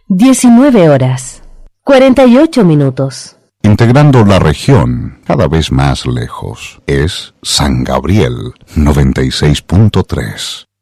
19 horas, 48 minutos. Integrando la región cada vez más lejos, es San Gabriel 96.3.